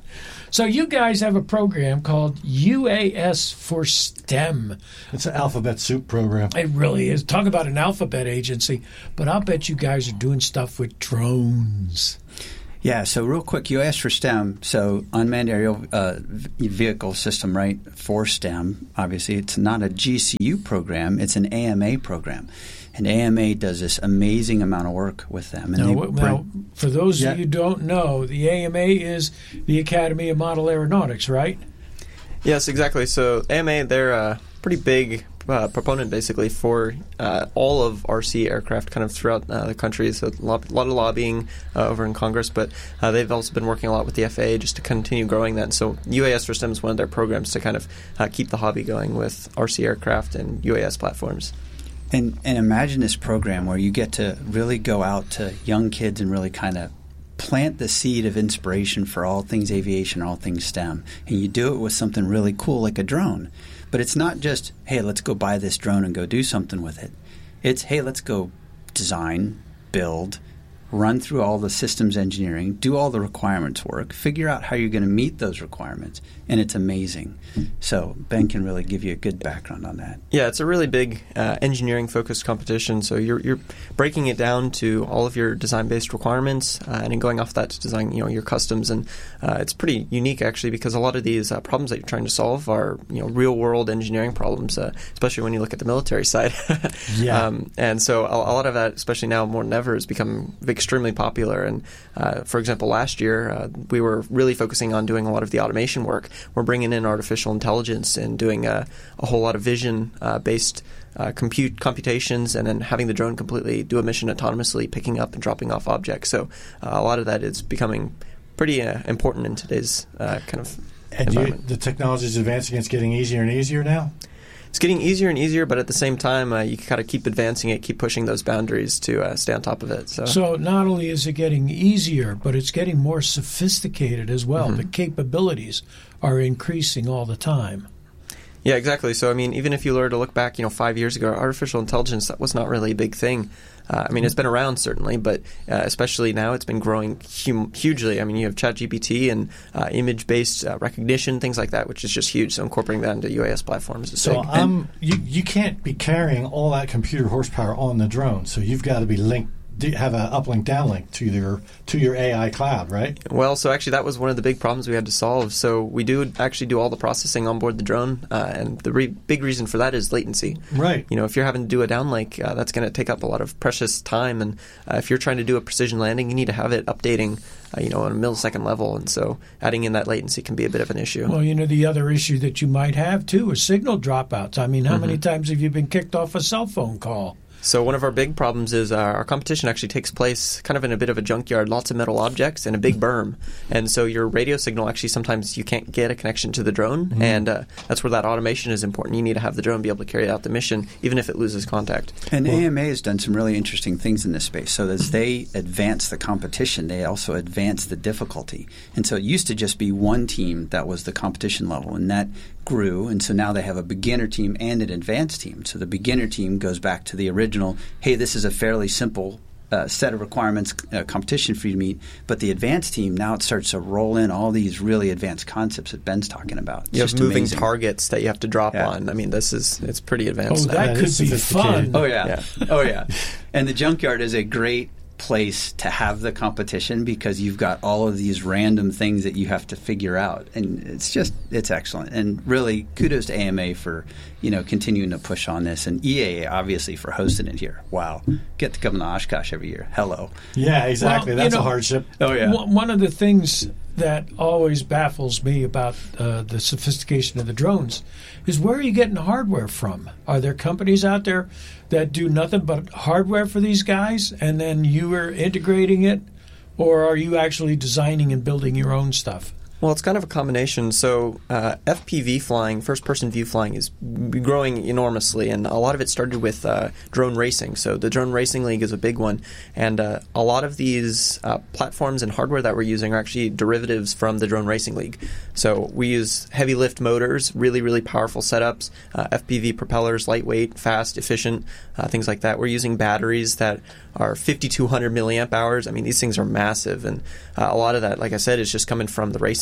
So you guys have a program called U A S for STEM. It's an alphabet soup program. It really is. Talk about an alphabet agency. But I'll bet you guys are doing stuff with drones. Yeah, so real quick, U A S for STEM, so unmanned aerial uh, vehicle system, right, for STEM. Obviously, it's not a G C U program, it's an A M A program. And A M A does this amazing amount of work with them. And now, they w- bring, now, for those yeah. of you who don't know, the A M A is the Academy of Model Aeronautics, right? Yes, exactly. So A M A, they're a pretty big uh, proponent, basically, for uh, all of R C aircraft kind of throughout uh, the country. So a lot, a lot of lobbying uh, over in Congress, but uh, they've also been working a lot with the F A A just to continue growing that. And so U A S for STEM is one of their programs to kind of uh, keep the hobby going with R C aircraft and U A S platforms. And, and imagine this program where you get to really go out to young kids and really kind of plant the seed of inspiration for all things aviation, all things STEM. And you do it with something really cool like a drone. But it's not just, hey, let's go buy this drone and go do something with it. It's, hey, let's go design, build, run through all the systems engineering, do all the requirements work, figure out how you're going to meet those requirements, and it's amazing. So Ben can really give you a good background on that. Yeah, it's a really big uh, engineering-focused competition. So you're you're breaking it down to all of your design-based requirements, uh, and then going off that to design, you know, your customs. And uh, it's pretty unique actually, because a lot of these uh, problems that you're trying to solve are, you know, real-world engineering problems, uh, especially when you look at the military side. yeah. Um, and so a, a lot of that, especially now more than ever, has become extremely popular. And uh, for example, last year uh, we were really focusing on doing a lot of the automation work. We're bringing in artificial intelligence and doing a, a whole lot of vision-based uh, compute computations, and then having the drone completely do a mission autonomously, picking up and dropping off objects. So uh, a lot of that is becoming pretty uh, important in today's uh, kind of and environment. You, the technology is advancing. It's getting easier and easier now? It's getting easier and easier, but at the same time, uh, you kind of keep advancing it, keep pushing those boundaries to uh, stay on top of it. So. so not only is it getting easier, but it's getting more sophisticated as well. Mm-hmm. The capabilities are increasing all the time. Yeah, exactly. So, I mean, even if you were to look back, you know, five years ago, artificial intelligence, that was not really a big thing. Uh, I mean, it's been around, certainly, but uh, especially now it's been growing hum- hugely. I mean, you have ChatGPT and uh, image-based uh, recognition, things like that, which is just huge. So incorporating that into U A S platforms is so big. Um, you, you can't be carrying all that computer horsepower on the drone, so you've got to be linked, have an uplink, downlink to your to your A I cloud, right? Well, so actually that was one of the big problems we had to solve. So we do actually do all the processing on board the drone, uh, and the re- big reason for that is latency. Right. You know, if you're having to do a downlink, uh, that's going to take up a lot of precious time, and uh, if you're trying to do a precision landing, you need to have it updating, uh, you know, on a millisecond level, and so adding in that latency can be a bit of an issue. Well, you know, the other issue that you might have too is signal dropouts. I mean, how mm-hmm. many times have you been kicked off a cell phone call? So one of our big problems is uh, our competition actually takes place kind of in a bit of a junkyard, lots of metal objects and a big berm. And so your radio signal, actually sometimes you can't get a connection to the drone, mm-hmm. and uh, that's where that automation is important. You need to have the drone be able to carry out the mission, even if it loses contact. And well, A M A has done some really interesting things in this space. So as they advance the competition, they also advance the difficulty. And so it used to just be one team that was the competition level, and that grew, and so now they have a beginner team and an advanced team. So the beginner team goes back to the original, hey, this is a fairly simple uh, set of requirements, uh, competition for you to meet. But the advanced team, now it starts to roll in all these really advanced concepts that Ben's talking about. It's you have just moving amazing. targets that you have to drop yeah. on. I mean, this is, it's pretty advanced. Oh, that now. could be fun. Oh, yeah. yeah. Oh, yeah. And the junkyard is a great place to have the competition because you've got all of these random things that you have to figure out, and it's just it's excellent. And really kudos to A M A for, you know, continuing to push on this, and E A A obviously for hosting it here. Wow, get to come to Oshkosh every year. Hello. Yeah, exactly. Well, That's you know, a hardship. Oh yeah. One of the things that always baffles me about uh, the sophistication of the drones is where are you getting hardware from? Are there companies out there that do nothing but hardware for these guys, and then you are integrating it, or are you actually designing and building your own stuff? Well, it's kind of a combination. So uh, F P V flying, first-person view flying, is growing enormously, and a lot of it started with uh, drone racing. So the Drone Racing League is a big one, and uh, a lot of these uh, platforms and hardware that we're using are actually derivatives from the Drone Racing League. So we use heavy lift motors, really, really powerful setups, uh, F P V propellers, lightweight, fast, efficient, uh, things like that. We're using batteries that are fifty-two hundred milliamp hours. I mean, these things are massive, and uh, a lot of that, like I said, is just coming from the racing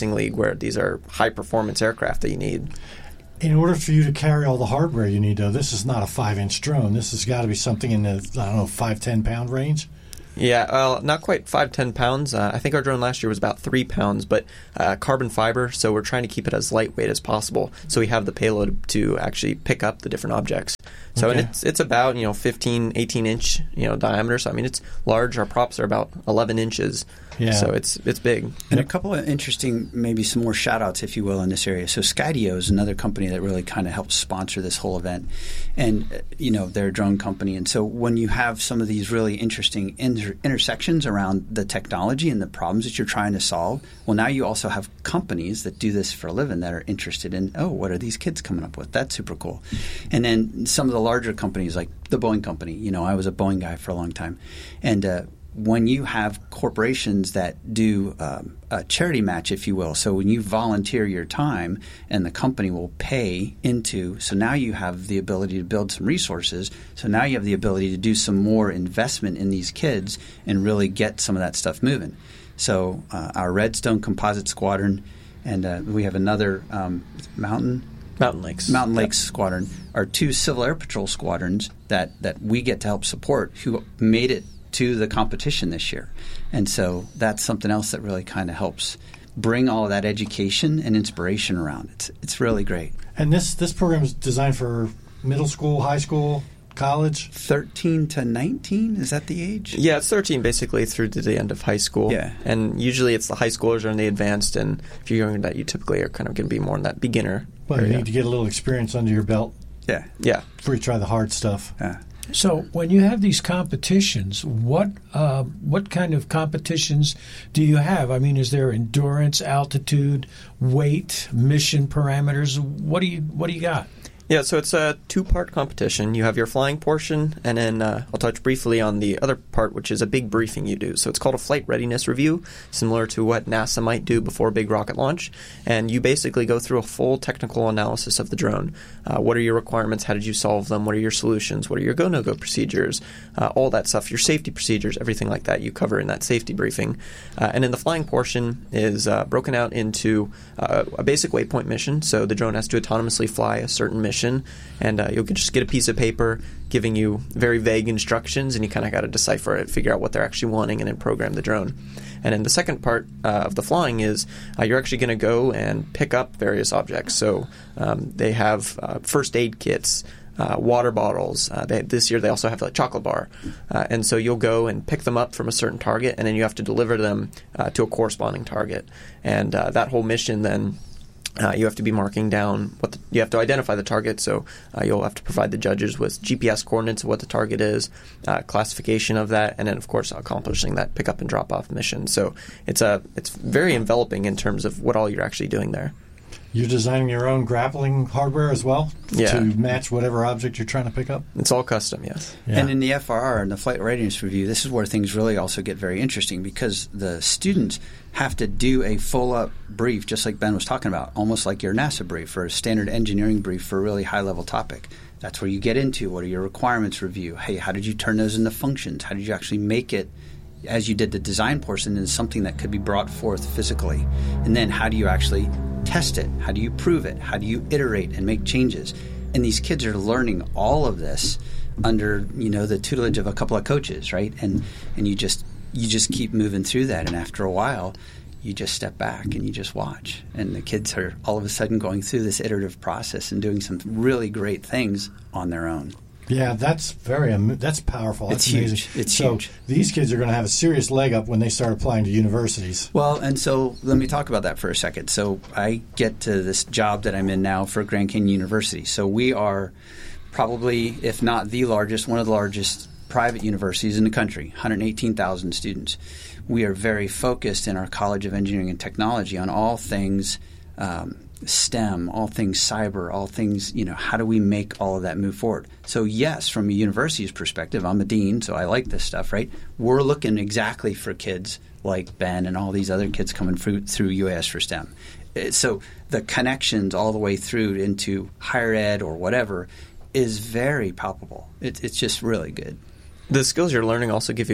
Racing League, where these are high-performance aircraft that you need. In order for you to carry all the hardware you need, though, this is not a five-inch drone. This has got to be something in the, I don't know, five, ten pound range? Yeah, well, not quite five, ten pounds. Uh, I think our drone last year was about three pounds, but uh, carbon fiber, so we're trying to keep it as lightweight as possible, so we have the payload to actually pick up the different objects. So Okay. and it's it's about, you know, fifteen, eighteen inch, you know, diameter. So I mean, it's large. Our props are about eleven inches. Yeah. So it's it's big. And a couple of interesting, maybe some more shout-outs, if you will, in this area. So Skydio is another company that really kind of helps sponsor this whole event. And, uh, you know, they're a drone company. And so when you have some of these really interesting inter- intersections around the technology and the problems that you're trying to solve, well, now you also have companies that do this for a living that are interested in, oh, what are these kids coming up with? That's super cool. And then some of the larger companies like the Boeing company. You know, I was a Boeing guy for a long time. And uh, when you have corporations that do um, a charity match, if you will, so when you volunteer your time and the company will pay into, so now you have the ability to build some resources. So now you have the ability to do some more investment in these kids and really get some of that stuff moving. So uh, our Redstone Composite Squadron, and uh, we have another um, Mountain Mountain Lakes. Mountain Lakes Squadron are two Civil Air Patrol squadrons that, that we get to help support who made it to the competition this year. And so that's something else that really kind of helps bring all of that education and inspiration around. It's it's really great. And this, this program is designed for middle school, high school, college? thirteen to nineteen? Is that the age? Yeah, it's thirteen basically through to the end of high school. Yeah. And usually it's the high schoolers are in the advanced, and if you're younger than that, you typically are kind of going to be more in that beginner Well, you area. need to get a little experience under your belt. Yeah. Yeah. Before you try the hard stuff. Yeah. So when you have these competitions, what uh, what kind of competitions do you have? I mean, is there endurance, altitude, weight, mission parameters? What do you what do you got? Yeah, so it's a two-part competition. You have your flying portion, and then uh, I'll touch briefly on the other part, which is a big briefing you do. So it's called a flight readiness review, similar to what NASA might do before a big rocket launch. And you basically go through a full technical analysis of the drone. Uh, what are your requirements? How did you solve them? What are your solutions? What are your go, no-go procedures? Uh, all that stuff, your safety procedures, everything like that you cover in that safety briefing. Uh, and then the flying portion is uh, broken out into uh, a basic waypoint mission. So the drone has to autonomously fly a certain mission. And uh, you'll just get a piece of paper giving you very vague instructions, and you kind of got to decipher it, figure out what they're actually wanting, and then program the drone. And then the second part uh, of the flying is uh, you're actually going to go and pick up various objects. So um, they have uh, first aid kits, uh, water bottles. Uh, they, this year they also have a chocolate bar. Uh, and so you'll go and pick them up from a certain target, and then you have to deliver them uh, to a corresponding target. And uh, that whole mission then... Uh, you have to be marking down what the, you have to identify the target, so uh, you'll have to provide the judges with G P S coordinates of what the target is, uh, classification of that, and then of course accomplishing that pick up and drop off mission. So it's a it's very enveloping in terms of what all you're actually doing there. You're designing your own grappling hardware as well Yeah. to match whatever object you're trying to pick up? It's all custom, yes. Yeah. And in the F R R, in the Flight Readiness Review, this is where things really also get very interesting because the students have to do a full-up brief, just like Ben was talking about, almost like your NASA brief or a standard engineering brief for a really high-level topic. That's where you get into what are your requirements review. Hey, how did you turn those into functions? How did you actually make it, as you did the design portion, into something that could be brought forth physically? And then how do you actually test it? How do you prove it? How do you iterate and make changes? And these kids are learning all of this under, you know, the tutelage of a couple of coaches, right? And and you just you just keep moving through that, and after a while, you just step back and you just watch. And the kids are all of a sudden going through this iterative process and doing some really great things on their own. Yeah, that's very am- that's powerful. That's It's amazing. huge. It's so huge. These kids are going to have a serious leg up when they start applying to universities. Well, and so let me talk about that for a second. So I get to this job that I'm in now for Grand Canyon University. So we are probably, if not the largest, one of the largest private universities in the country, one hundred eighteen thousand students. We are very focused in our College of Engineering and Technology on all things um, STEM, all things cyber, all things, you know, how do we make all of that move forward? So yes, from a university's perspective, I'm a dean, so I like this stuff, right? We're looking exactly for kids like Ben and all these other kids coming through, through U A S for STEM. Uh, So the connections all the way through into higher ed or whatever is very palpable. It, it's just really good. The skills you're learning also give you a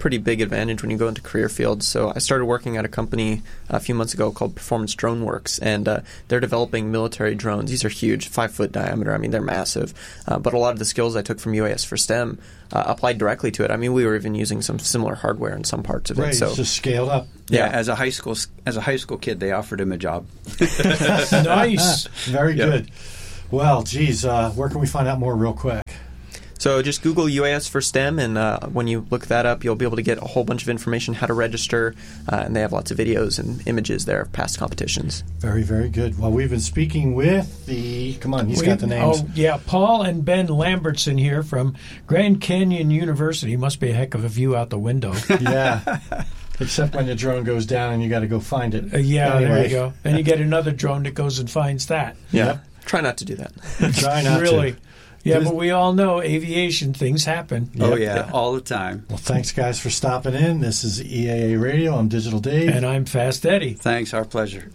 pretty big advantage when you go into career fields. So I started working at a company a few months ago called Performance Drone Works, and uh, they're developing military drones. These are huge, five foot diameter. I mean, they're massive. Uh, but a lot of the skills I took from U A S for STEM uh, applied directly to it. I mean, we were even using some similar hardware in some parts of right, it. So it's just scaled up. Yeah, as a high school as a high school kid, they offered him a job. Nice, very Yep. good. Well, geez, uh, where can we find out more real quick? So just Google U A S for STEM, and uh, when you look that up, you'll be able to get a whole bunch of information, how to register, uh, and they have lots of videos and images there of past competitions. Very, very good. Well, we've been speaking with the, come on, he's We- got the names. Oh, yeah, Paul and Ben Lambertson here from Grand Canyon University. Must be a heck of a view out the window. Yeah. Except when the drone goes down and you got to go find it. Uh, yeah, there Anyway. you go. And you get another drone that goes and finds that. Yeah. Yep. Try not to do that. Try not really. to. Yeah, It is- but we all know aviation things happen. Oh, Yep. yeah, all the time. Well, thanks, guys, for stopping in. This is E A A Radio. I'm Digital Dave. And I'm Fast Eddie. Thanks, our pleasure.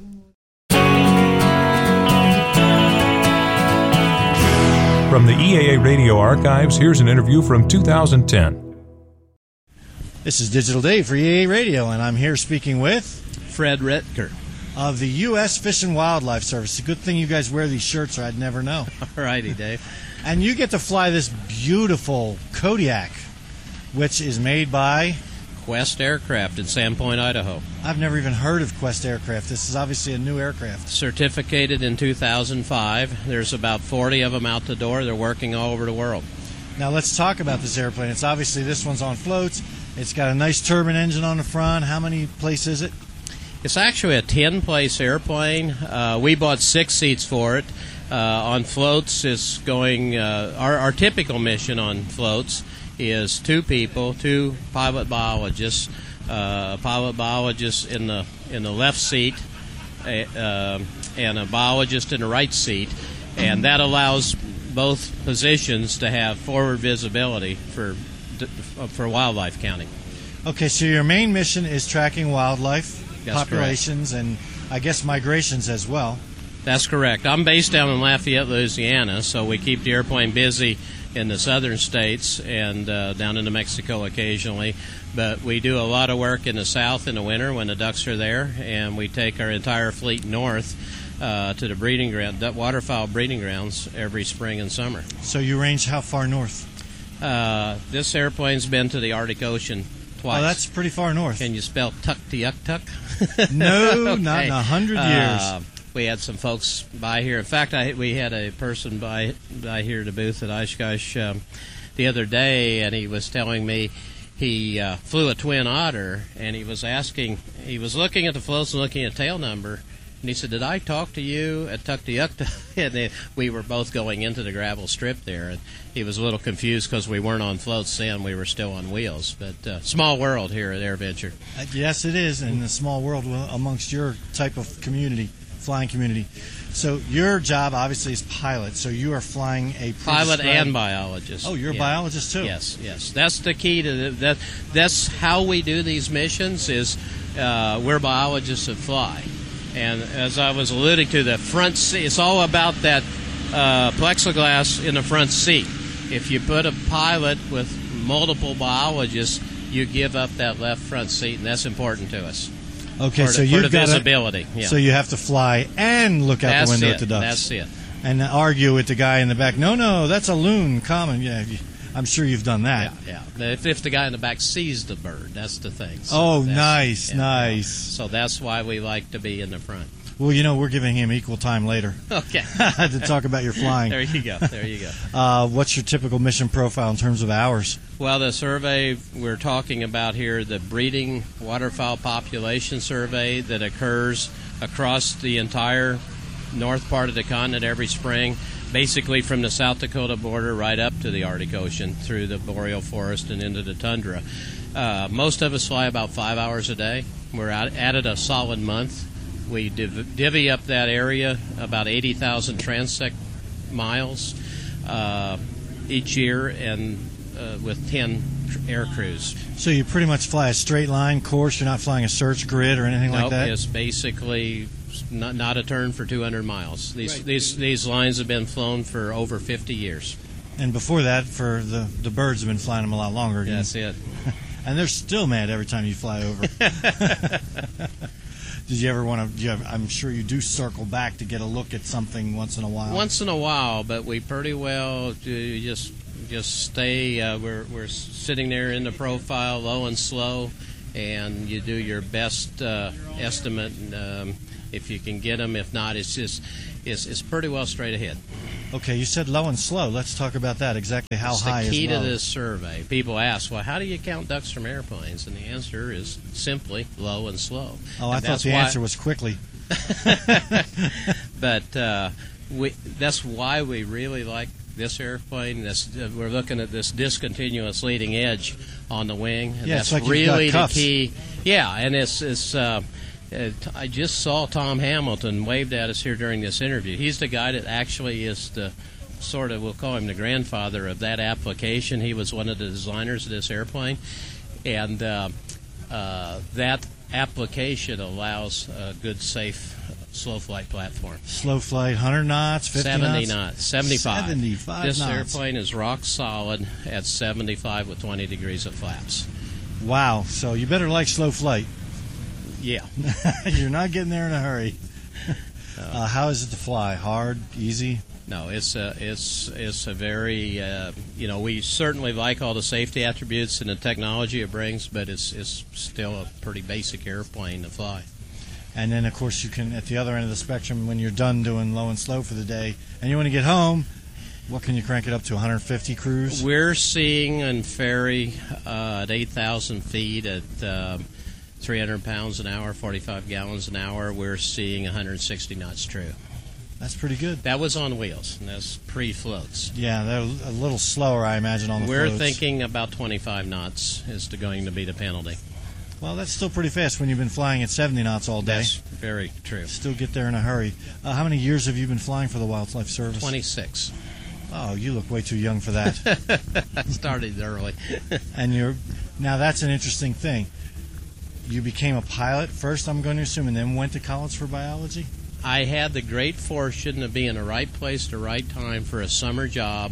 From the E A A Radio archives, here's an interview from two thousand ten. This is Digital Dave for E A A Radio, and I'm here speaking with Fred Retker of the U S Fish and Wildlife Service. It's a good thing you guys wear these shirts, or I'd never know. All righty, Dave. And you get to fly this beautiful Kodiak, which is made by Quest Aircraft in Sandpoint, Idaho. I've never even heard of Quest Aircraft. This is obviously a new aircraft. Certificated in two thousand five. There's about forty of them out the door. They're working all over the world. Now let's talk about this airplane. It's obviously, this one's on floats. It's got a nice turbine engine on the front. How many place is it? It's actually a ten-place airplane. Uh, we bought six seats for it. Uh, on floats, it's going. Uh, our, our typical mission on floats is two people, two pilot biologists. Uh, a pilot biologist in the in the left seat, a, uh, and a biologist in the right seat, and that allows both positions to have forward visibility for for wildlife counting. Okay, so your main mission is tracking wildlife, That's populations, and I guess migrations as well. That's correct. I'm based down in Lafayette, Louisiana, so we keep the airplane busy in the southern states and uh, down into Mexico occasionally. But we do a lot of work in the south in the winter when the ducks are there, and we take our entire fleet north uh, to the breeding ground, waterfowl breeding grounds every spring and summer. So you range how far north? Uh, this airplane's been to the Arctic Ocean twice. Oh, that's pretty far north. Can you spell tuk-to-yuk-tuk? No, Okay. not in a hundred Uh, years. we had some folks by here. In fact, I, we had a person by by here at the booth at Oshkosh um, the other day, and he was telling me he uh, flew a twin otter, and he was asking, he was looking at the floats and looking at tail number, and he said, "Did I talk to you at Tuk-to-Yuk-Tuk?" And they, we were both going into the gravel strip there, and he was a little confused because we weren't on floats then; we were still on wheels. But uh, small world here at AirVenture. Uh, yes, it is, in a small world amongst your type of community, flying community. So your job, obviously, is pilot. So you are flying a Pilot prescribed- and biologist. Oh, you're a Yeah. biologist too. Yes, yes. That's the key to the, that. That's how we do these missions. Is uh, we're biologists that fly, and as I was alluding to, the front seat. It's all about that uh, plexiglass in the front seat. If you put a pilot with multiple biologists, you give up that left front seat, and that's important to us. Okay, for so the, you've for the got visibility. Yeah. So you have to fly and look out That's the window it. at the ducks. That's it. And argue with the guy in the back. No, no, that's a loon. Common. Yeah, you- I'm sure you've done that. Yeah, yeah. If, if the guy in the back sees the bird, that's the thing. So Oh, that's- nice, yeah. nice. So that's why we like to be in the front. Well, you know, we're giving him equal time later. Okay. To talk about your flying. There you go. There you go. Uh, what's your typical mission profile in terms of hours? Well, the survey we're talking about here, the breeding waterfowl population survey that occurs across the entire north part of the continent every spring, basically from the South Dakota border right up to the Arctic Ocean through the boreal forest and into the tundra. Uh, most of us fly about five hours a day. We're out, at it a solid month. We div- divvy up that area about eighty thousand transect miles uh, each year, and uh, with ten tr- air crews. So you pretty much fly a straight line course. You're not flying a search grid or anything Nope, like that? it's basically not, not a turn for two hundred miles. These, Right. these these lines have been flown for over fifty years. And before that, for the, the birds have been flying them a lot longer. That's it. And they're still mad every time you fly over. Did you ever want to? I'm sure you do circle back to get a look at something once in a while. Once in a while, but we pretty well do just just stay. Uh, we're we're sitting there in the profile, low and slow, and you do your best uh, estimate. And, um, if you can get them, if not, it's just it's it's pretty well straight ahead. Okay, you said low and slow. Let's talk about that. Exactly how it's high the key is low? to this survey. People ask, well, how do you count ducks from airplanes? And the answer is simply low and slow. Oh, I and thought the why, answer was quickly. But uh, we, that's why we really like this airplane. This, uh, we're looking at this discontinuous leading edge on the wing. And yeah, that's it's like really you've got the key. Yeah, and it's it's. Uh, Uh, I just saw Tom Hamilton waved at us here during this interview. He's the guy that actually is the sort of, we'll call him the grandfather of that application. He was one of the designers of this airplane. And uh, uh, that application allows a good, safe, slow flight platform. Slow flight, one hundred knots, fifty seventy knots? knots, seventy-five. seventy-five This knots. airplane is rock solid at seventy-five with twenty degrees of flaps. Wow, so you better like slow flight. Yeah. You're not getting there in a hurry. Uh, how is it to fly? Hard? Easy? No, it's a, it's, it's a very, uh, you know, we certainly like all the safety attributes and the technology it brings, but it's, it's still a pretty basic airplane to fly. And then, of course, you can, at the other end of the spectrum, when you're done doing low and slow for the day, and you want to get home, what can you crank it up to, one hundred fifty cruise? We're seeing in ferry uh, at eight thousand feet at um, three hundred pounds an hour, forty-five gallons an hour. We're seeing one hundred sixty knots true. That's pretty good. That was on wheels, and that's pre-floats. Yeah, they're a little slower, I imagine, on the We're floats. thinking about twenty-five knots is the, going to be the penalty. Well, that's still pretty fast when you've been flying at seventy knots all day. That's very true. Still get there in a hurry. Uh, how many years have you been flying for the Wildlife Service? twenty-six. Oh, you look way too young for that. I started early. And you're now that's an interesting thing. You became a pilot first, I'm going to assume, and then went to college for biology? I had the great fortune to be in the right place at the right time for a summer job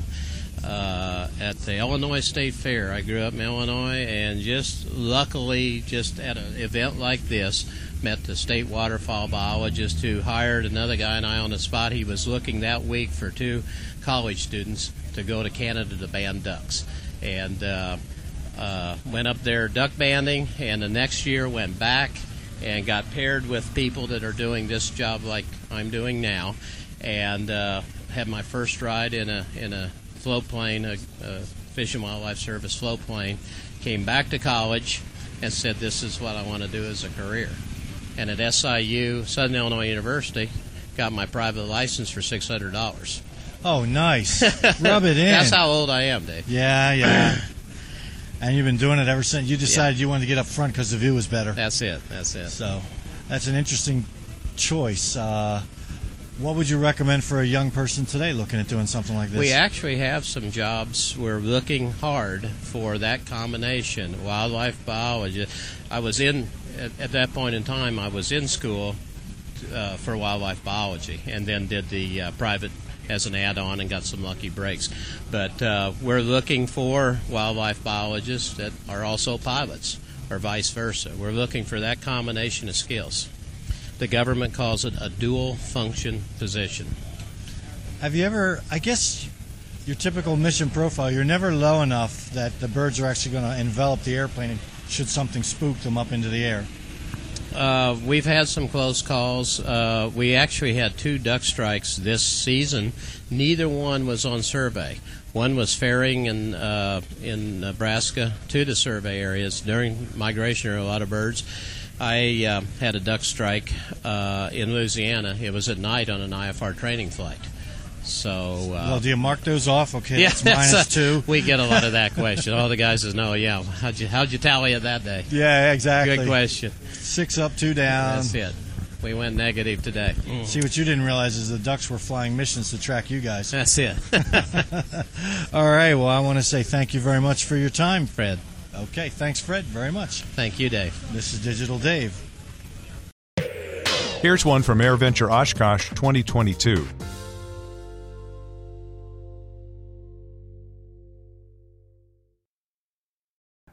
uh, at the Illinois State Fair. I grew up in Illinois, and just luckily, just at an event like this, met the state waterfowl biologist who hired another guy and I on the spot. He was looking that week for two college students to go to Canada to band ducks. And uh, uh, went up there duck banding, and the next year went back and got paired with people that are doing this job like I'm doing now, and uh, had my first ride in a in a float plane, a, a Fish and Wildlife Service float plane. Came back to college and said, this is what I want to do as a career. And at S I U, Southern Illinois University, got my private license for six hundred dollars. Oh, nice. Rub it in. That's how old I am, Dave. Yeah, yeah. And you've been doing it ever since. You decided yeah. you wanted to get up front because the view was better. That's it. That's it. So that's an interesting choice. Uh, what would you recommend for a young person today looking at doing something like this? We actually have some jobs. We're looking hard for that combination, wildlife biology. I was in, at, at that point in time, I was in school uh, for wildlife biology, and then did the uh, private as an add-on and got some lucky breaks. But uh, we're looking for wildlife biologists that are also pilots, or vice versa. We're looking for that combination of skills. The government calls it a dual-function position. Have you ever, I guess your typical mission profile, you're never low enough that the birds are actually going to envelop the airplane should something spook them up into the air. Uh, we've had some close calls. Uh, we actually had two duck strikes this season. Neither one was on survey. One was ferrying in uh, in Nebraska to the survey areas. During migration, there are a lot of birds. I uh, had a duck strike uh, in Louisiana. It was at night on an I F R training flight. So, uh, well, do you mark those off? Okay, yeah, that's minus two. We get a lot of that question. All the guys says, "No, yeah, how'd you how'd you tally it that day?" Yeah, exactly. Good question. Six up, two down. That's it. We went negative today. Mm. See, what you didn't realize is the ducks were flying missions to track you guys. That's it. All right. Well, I want to say thank you very much for your time, Fred. Okay, thanks, Fred, very much. Thank you, Dave. This is Digital Dave. Here's one from AirVenture Oshkosh twenty twenty-two.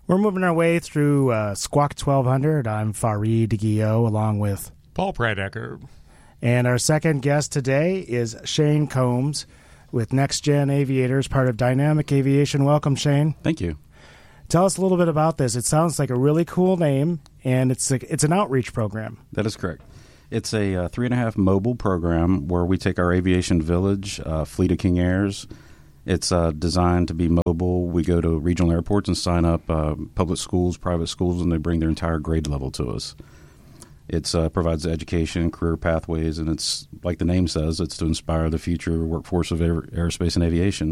We're moving our way through uh, Squawk twelve hundred. I'm Farid Guillot, along with Paul Pradecker. And our second guest today is Shane Combs with Next Gen Aviators, part of Dynamic Aviation. Welcome, Shane. Thank you. Tell us a little bit about this. It sounds like a really cool name, and it's a, it's an outreach program. That is correct. It's a uh, three and a half mobile program where we take our aviation village, uh, Fleet of King Airs. It's uh, designed to be mobile. We go to regional airports and sign up uh, public schools, private schools, and they bring their entire grade level to us. It uh, provides education, career pathways, and it's, like the name says, it's to inspire the future workforce of air, aerospace and aviation.